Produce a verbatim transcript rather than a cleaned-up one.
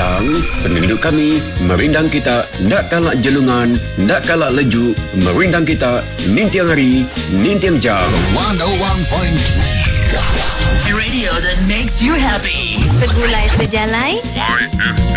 datang, penduduk kami merindang kita nak kalak jelungan, nak kalak leju, merindang kita nintiang hari, nintiang jam. one oh one point three Radio that makes you happy. Segulai sejalai.